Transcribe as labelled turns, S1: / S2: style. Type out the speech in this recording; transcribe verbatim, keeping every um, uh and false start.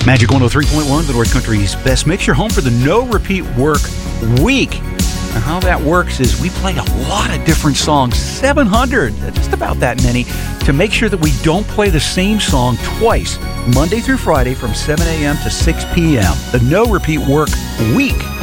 S1: Magic one oh three point one, the North Country's best mix. Your home for the no repeat work week. And how that works is we play a lot of different songs, seven hundred, just about that many, to make sure that we don't play the same song twice, Monday through Friday from seven a.m. to six p.m. The no repeat work week.